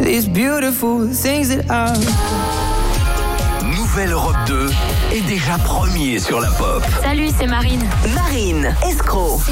these beautiful things that I... Nouvelle Europe 2 est déjà premier sur la pop. Salut, c'est Marine. Marine, escroc.